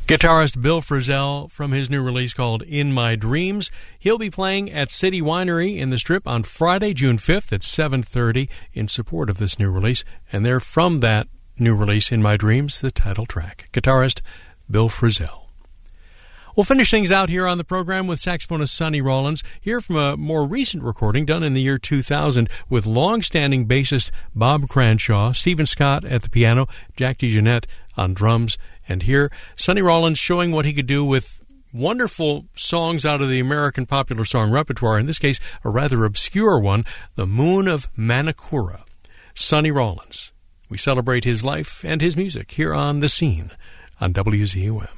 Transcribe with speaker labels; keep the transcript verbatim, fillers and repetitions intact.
Speaker 1: Guitarist Bill Frisell from his new release called In My Dreams. He'll be playing at City Winery in the Strip on Friday, June fifth at seven thirty in support of this new release. And they're from that new release, In My Dreams, the title track. Guitarist Bill Frisell. We'll finish things out here on the program with saxophonist Sonny Rollins, here from a more recent recording done in the year two thousand with long-standing bassist Bob Cranshaw, Stephen Scott at the piano, Jack DeJohnette on drums, and here Sonny Rollins showing what he could do with wonderful songs out of the American popular song repertoire, in this case a rather obscure one, The Moon of Manakura. Sonny Rollins. We celebrate his life and his music here on The Scene on W Z U M.